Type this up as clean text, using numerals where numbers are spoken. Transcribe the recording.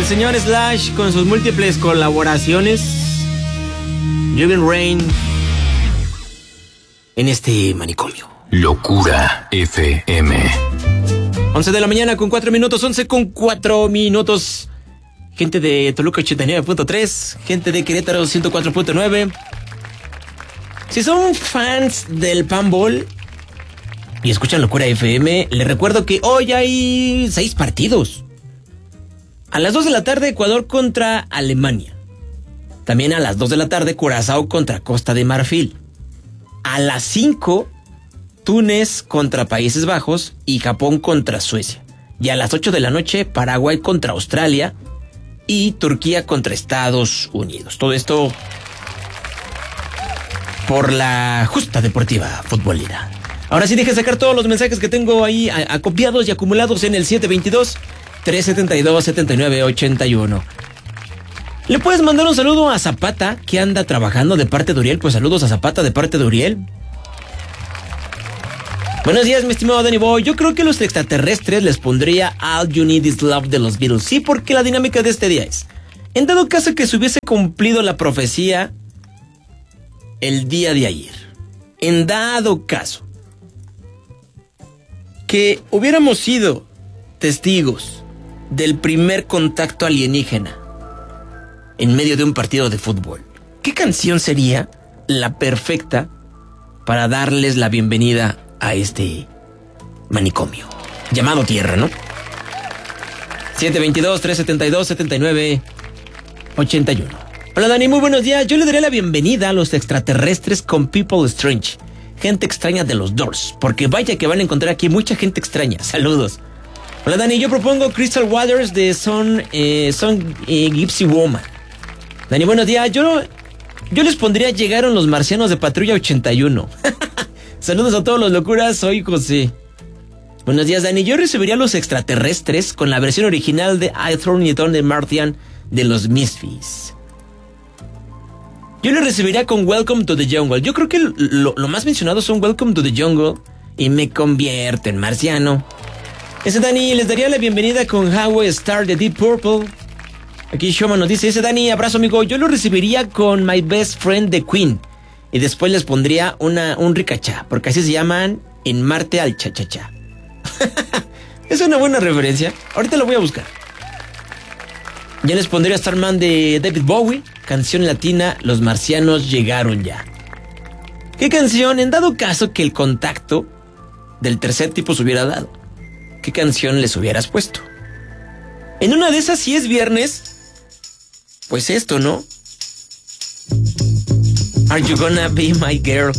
El señor Slash con sus múltiples colaboraciones. Jürgen Rein en este manicomio. Locura FM. 11 de la mañana con 4 minutos, 11 con 4 minutos. Gente de Toluca 89.3, gente de Querétaro 104.9. Si son fans del Panball y escuchan Locura FM, les recuerdo que hoy hay 6 partidos. A las 2 de la tarde, Ecuador contra Alemania. También a las 2 de la tarde, Curazao contra Costa de Marfil. A las 5, Túnez contra Países Bajos y Japón contra Suecia. Y a las 8 de la noche, Paraguay contra Australia y Turquía contra Estados Unidos. Todo esto por la justa deportiva futbolera. Ahora sí, deje sacar todos los mensajes que tengo ahí acopiados y acumulados en el 722-372-7981. ¿Le puedes mandar un saludo a Zapata, que anda trabajando de parte de Uriel? Pues saludos a Zapata de parte de Uriel. Buenos días, mi estimado Danny Boy. Yo creo que los extraterrestres les pondría All You Need Is Love de los Beatles. Sí, porque la dinámica de este día es: en dado caso que se hubiese cumplido la profecía el día de ayer, en dado caso que hubiéramos sido testigos del primer contacto alienígena en medio de un partido de fútbol, ¿qué canción sería la perfecta para darles la bienvenida a este manicomio llamado Tierra, ¿no? 722-372-7981. Hola, Dani, muy buenos días. Yo le daré la bienvenida a los extraterrestres con People Strange, gente extraña de los Doors, porque vaya que van a encontrar aquí mucha gente extraña. Saludos. Hola, Dani, yo propongo Crystal Waters de Son Gypsy Woman. Dani, buenos días. Yo les pondría Llegaron los marcianos de Patrulla 81. Saludos a todos los locuras, soy José. Buenos días, Dani. Yo recibiría a los extraterrestres con la versión original de I Thrown It on the Martian de los Misfits. Yo le recibiría con Welcome to the Jungle. Yo creo que lo más mencionado son Welcome to the Jungle y Me Convierto en Marciano. Ese Dani, les daría la bienvenida con How I Start de Deep Purple. Aquí Shoma nos dice, ese Dani, abrazo amigo. Yo lo recibiría con My Best Friend de Queen. Y después les pondría un ricachá, porque así se llaman en Marte al cha-cha-cha. Es una buena referencia. Ahorita lo voy a buscar. Ya les pondría Starman de David Bowie, canción latina, Los marcianos llegaron ya. ¿Qué canción, en dado caso que el contacto del tercer tipo se hubiera dado? ¿Qué canción les hubieras puesto? En una de esas, si es viernes, pues esto, ¿no? Are You Gonna Be My Girl?